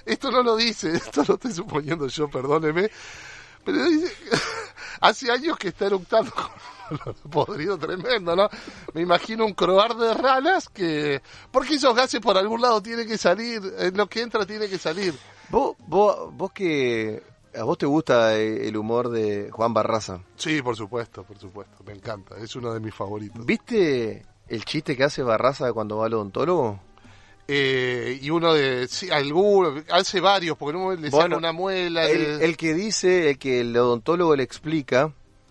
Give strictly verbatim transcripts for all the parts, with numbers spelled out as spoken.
esto no lo dice, esto lo estoy suponiendo yo, perdóneme, pero dice, hace años que está eructando con podrido tremendo, ¿no? Me imagino un croar de ranas que... Porque esos gases por algún lado tienen que salir, en lo que entra tiene que salir. Vos, vos, vos que... ¿A vos te gusta el humor de Juan Barraza? Sí, por supuesto, por supuesto, me encanta, es uno de mis favoritos. ¿Viste el chiste que hace Barraza cuando va al odontólogo? Eh, y uno de... Sí, alguno, hace varios, porque no le saca bueno, una muela. El, le... el que dice, el que el odontólogo le explica,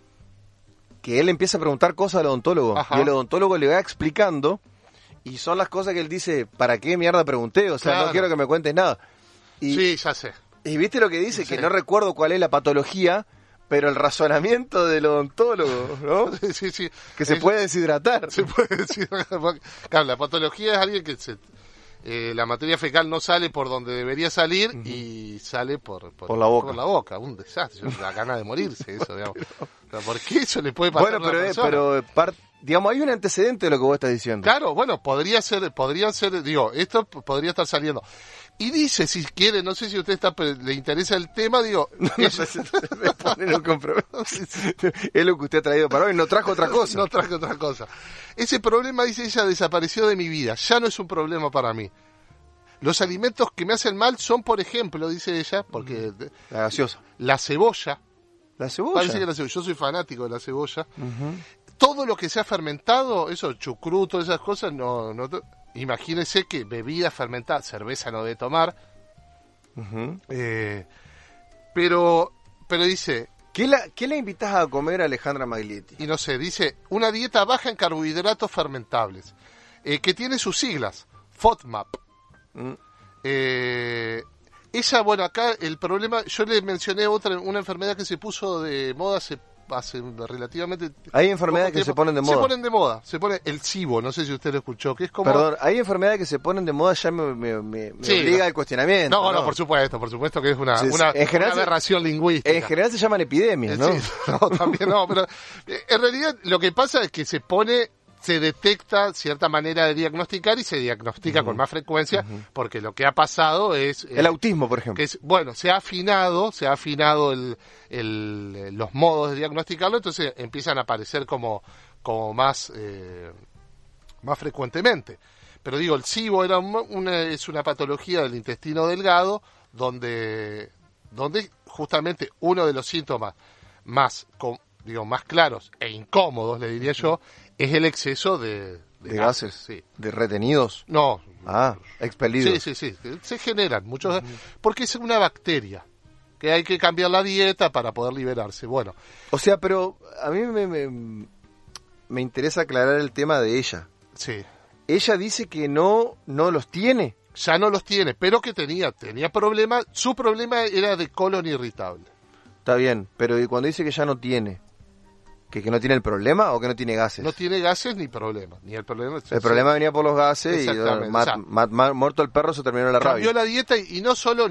que él empieza a preguntar cosas al odontólogo, Ajá. y el odontólogo le va explicando, y son las cosas que él dice, ¿para qué mierda pregunté? O sea, Claro. no quiero que me cuentes nada. Y, Sí, ya sé. y viste lo que dice, Sí. que no recuerdo cuál es la patología, pero el razonamiento del odontólogo, ¿no? Sí, sí, sí. Que se Es- puede deshidratar. Se puede decir. Claro, la patología es alguien que se, eh, la materia fecal no sale por donde debería salir uh-huh. y sale por, por, por la boca. Por la boca, un desastre, la gana de morirse, eso, digamos. Pero, ¿por qué eso le puede pasar bueno, a una pero, persona? pero par, digamos, hay un antecedente de lo que vos estás diciendo. Claro, bueno, podría ser, podría ser, digo, esto podría estar saliendo. Y dice, si quiere, no sé si a usted está, le interesa el tema, digo... No, no sé, me ponen un compromiso. Es lo que usted ha traído para hoy, no trajo otra cosa. No trajo otra cosa. Ese problema, dice ella, desapareció de mi vida, ya no es un problema para mí. Los alimentos que me hacen mal son, por ejemplo, dice ella, porque... La gaseosa. La cebolla. La cebolla. Parece que la cebolla. Yo soy fanático de la cebolla. Uh-huh. Todo lo que sea fermentado, eso, chucruto, esas cosas, no... no imagínese que bebida fermentada, cerveza no debe tomar, uh-huh. eh, pero pero dice... ¿Qué la, ¿Qué le invitas a comer a Alejandra Maglietti? Y no sé, dice, una dieta baja en carbohidratos fermentables, eh, que tiene sus siglas, FODMAP. Mm. Eh, ella, bueno, acá el problema, yo le mencioné otra, una enfermedad que se puso de moda hace hace relativamente... Hay enfermedades que se ponen de moda. Se ponen de moda, se pone el SIBO, no sé si usted lo escuchó, que es como... Perdón, hay enfermedades que se ponen de moda, ya me, me, me, me sí, obliga no. al cuestionamiento. No, no, no, por supuesto, por supuesto que es una, sí, una, en general una aberración se, lingüística. En general se llaman epidemias, ¿no? Sí, no, también no, pero en realidad lo que pasa es que se pone... se detecta cierta manera de diagnosticar y se diagnostica uh-huh. con más frecuencia uh-huh. porque lo que ha pasado es... El eh, autismo, por ejemplo. Que es, bueno, se ha afinado, se ha afinado el, el, los modos de diagnosticarlo, entonces empiezan a aparecer como, como más, eh, más frecuentemente. Pero digo, el SIBO era una, es una patología del intestino delgado donde, donde justamente uno de los síntomas más, con, digo, más claros e incómodos, le diría yo, es el exceso de, de, de gases, gases sí. De retenidos. No. Ah, expelidos. Sí, sí, sí. Se generan muchos, uh-huh. porque es una bacteria que hay que cambiar la dieta para poder liberarse. Bueno. O sea, pero a mí me, me, me interesa aclarar el tema de ella. Sí. Ella dice que no, no los tiene. Ya no los tiene, pero que tenía, tenía problemas. Su problema era de colon irritable. Está bien, pero cuando dice que ya no tiene, ¿Que, ¿Que no tiene el problema o que no tiene gases? No tiene gases ni problema. Ni el problema, el problema venía por los gases y uh, mat, o sea, mat, mat, muerto el perro se terminó la rabia. Cambió la dieta y, y no solo,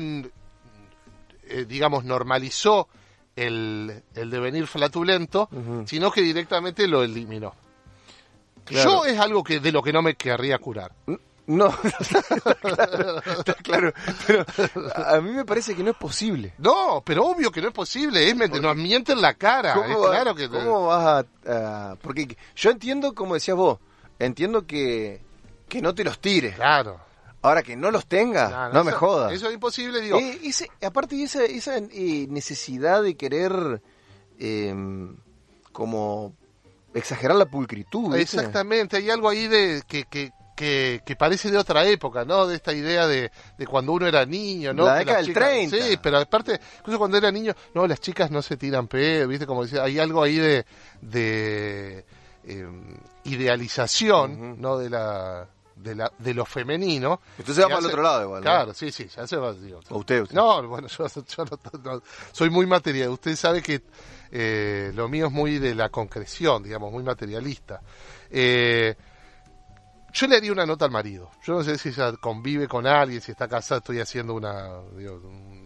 eh, digamos, normalizó el, el devenir flatulento, uh-huh. sino que directamente lo eliminó. Claro. Yo es algo que de lo que no me querría curar. No, está claro, está claro, pero a mí me parece que no es posible. No, pero obvio que no es posible, es, porque, nos mienten la cara. ¿Cómo, es va, claro que ¿cómo vas a, a...? Porque yo entiendo, como decías vos, entiendo que, que no te los tires. Claro. Ahora, que no los tenga, no, no, no me eso, jodas. Eso es imposible, digo. Eh, ese, aparte de esa, esa eh, necesidad de querer, eh, como, exagerar la pulcritud. ¿viste? Exactamente, hay algo ahí de que... que Que, que parece de otra época, ¿no? De esta idea de, de cuando uno era niño, ¿no? La que década del chicas, treinta. Sí, pero aparte, incluso cuando era niño, no, las chicas no se tiran pedo, ¿viste? Como decía, hay algo ahí de, de eh, idealización, uh-huh. ¿no? De la, de la de lo femenino. Entonces va para el otro lado igual, ¿no? Claro, sí, sí, ya se va, digo. ¿O usted, usted? No, bueno, yo, yo no, no, soy muy material. Usted sabe que eh, lo mío es muy de la concreción, digamos, muy materialista. Eh... Yo le haría una nota al marido. Yo no sé si ella convive con alguien, si está casada, estoy haciendo una, digo, un,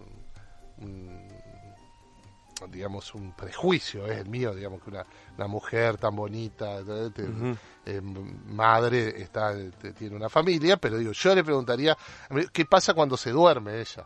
un, digamos, un prejuicio, es el mío, digamos, que una, una mujer tan bonita, te, uh-huh. eh, madre, está te, tiene una familia, pero digo, yo le preguntaría, ¿qué pasa cuando se duerme ella?